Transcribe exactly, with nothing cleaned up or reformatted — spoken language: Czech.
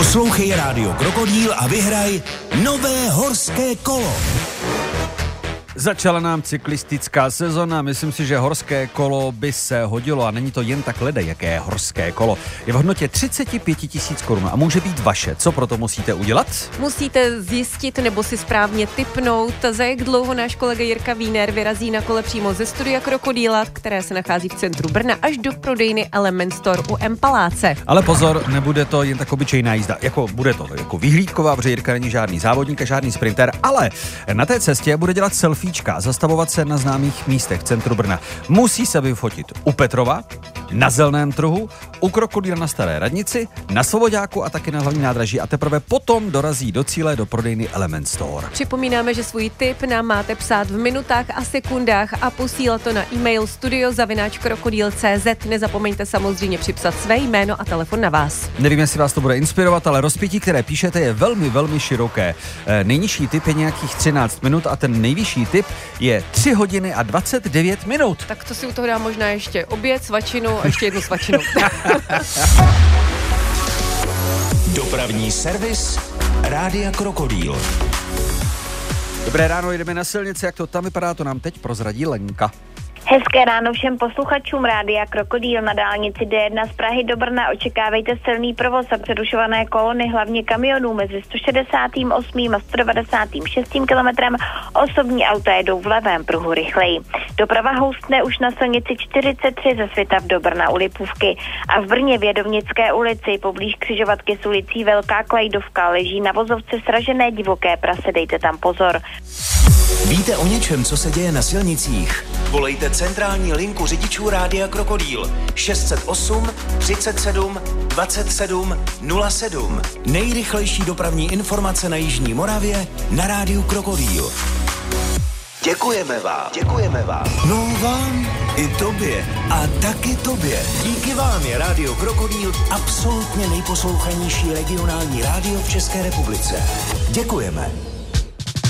Poslouchej Rádio Krokodýl a vyhraj nové horské kolo. Začala nám cyklistická sezona, myslím si, že horské kolo by se hodilo a není to jen tak lede, jaké horské kolo. Je v hodnotě třicet pět tisíc korun a může být vaše. Co proto musíte udělat? Musíte zjistit nebo si správně tipnout, za jak dlouho náš kolega Jirka Wiener vyrazí na kole přímo ze studia Krokodýla, které se nachází v centru Brna, až do prodejny Element Store u M Paláce. Ale pozor, nebude to jen tak obyčejná jízda, jako bude to jako vyhlídková, protože Jirka není žádný závodník a žádný sprinter, ale na té cestě bude dělat selfie, zastavovat se na známých místech v centru Brna. Musí se vyfotit u Petrova, na Zeleném trhu, u Krokodýla na Staré radnici, na Svoboďáku a taky na hlavní nádraží a teprve potom dorazí do cíle do prodejny Element Store. Připomínáme, že svůj tip nám máte psát v minutách a sekundách a posílat to na e-mail studio zavináč krokodýl tečka cé zet. Nezapomeňte samozřejmě připsat své jméno a telefon na vás. Nevím, jestli vás to bude inspirovat, ale rozpětí, které píšete, je velmi, velmi široké. E, nejnižší tip je nějakých třináct minut a ten nejvyšší tip je tři hodiny a dvacet devět minut. Tak to si u toho dá možná ještě oběd, svačinu a ještě jednu svačinu. Dopravní servis Rádia Krokodýl. Dobré ráno, jedeme na silnici, jak to tam vypadá, to nám teď prozradí Lenka. Hezké ráno všem posluchačům Rádia Krokodýl. Na dálnici D jedna z Prahy do Brna očekávejte silný provoz a přerušované kolony, hlavně kamionů mezi sto šedesát osm a sto devadesát šest kilometrem. Osobní auta jedou v levém pruhu rychleji. Doprava houstne už na silnici čtyřicet tři ze Svitav do Brna u Lipůvky. A v Brně v Jedovnické ulici poblíž křižovatky s ulicí Velká Klajdovka leží na vozovce sražené divoké prase, dejte tam pozor. Víte o něčem, co se děje na silnicích? Volejte centrální linku řidičů Rádia Krokodýl šest set osm třicet sedm dvacet sedm nula sedm. Nejrychlejší dopravní informace na jižní Moravě na Rádiu Krokodýl. Děkujeme vám, děkujeme vám. No vám i tobě a taky tobě. Díky vám je Rádio Krokodýl absolutně nejposlouchanější regionální rádio v České republice. Děkujeme.